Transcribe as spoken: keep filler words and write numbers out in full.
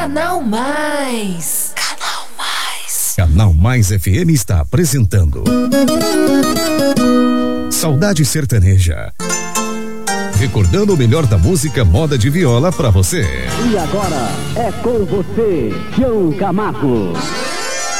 Canal Mais. Canal Mais. Canal Mais F M está apresentando Saudade Sertaneja. Recordando o melhor da música moda de viola pra você. E agora é com você, Tião Camargo.